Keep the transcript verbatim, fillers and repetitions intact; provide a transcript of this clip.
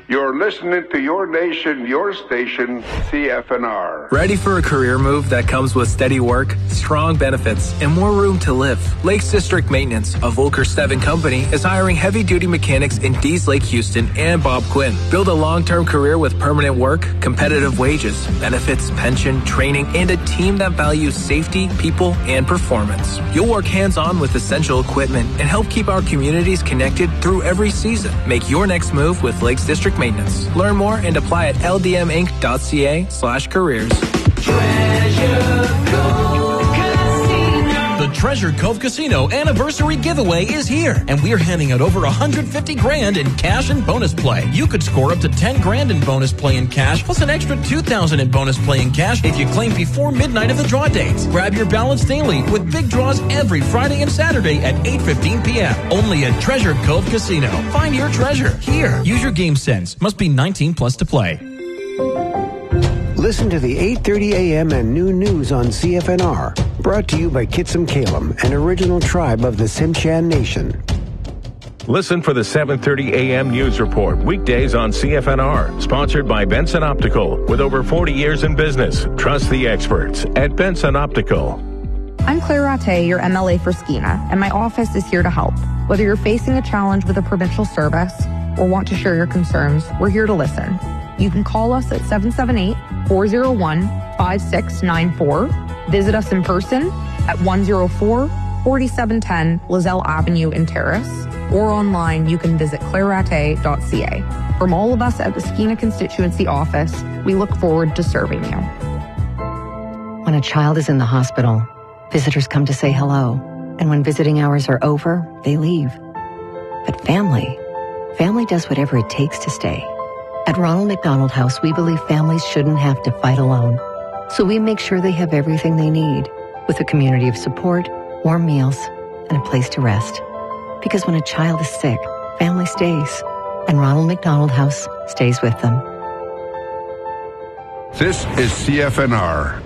You're listening to your nation, your station, C F N R. Ready for a career move that comes with steady work, strong benefits, and more room to live? Lakes District Maintenance, a Volker Steven company, is hiring heavy-duty mechanics in Dees Lake, Houston, and Bob Quinn. Build a long-term career with permanent work, competitive wages, benefits, pension, training, and a team that values safety, people, and performance. You'll work hands-on with essential equipment and help keep our communities connected through every season. Make your next move with Lakes District Maintenance. Learn more and apply at l d m inc dot c a slash careers. The Treasure Cove Casino anniversary giveaway is here, and we're handing out over one hundred fifty grand in cash and bonus play. You could score up to ten grand in bonus play in cash, plus an extra two thousand in bonus play in cash if you claim before midnight of the draw dates. Grab your balance daily with big draws every Friday and Saturday at eight fifteen p.m. Only at Treasure Cove Casino. Find your treasure here. Use your game sense. Must be nineteen plus to play. Listen to the eight thirty a.m. and noon news on C F N R. Brought to you by Kitsum Kalem, an original tribe of the Tsimshian Nation. Listen for the seven thirty a.m. news report weekdays on C F N R. Sponsored by Benson Optical. With over forty years in business, trust the experts at Benson Optical. I'm Claire Ratte, your M L A for Skeena, and my office is here to help. Whether you're facing a challenge with a provincial service or want to share your concerns, we're here to listen. You can call us at seven seven eight, four oh one, five six nine four. Visit us in person at one oh four, four seven one oh Lizelle Avenue in Terrace, or online you can visit claire ratte dot c a. From all of us at the Skeena Constituency Office, we look forward to serving you. When a child is in the hospital, visitors come to say hello, and when visiting hours are over, they leave. But family, family does whatever it takes to stay. At Ronald McDonald House, we believe families shouldn't have to fight alone. So we make sure they have everything they need, with a community of support, warm meals, and a place to rest. Because when a child is sick, family stays, and Ronald McDonald House stays with them. This is C F N R.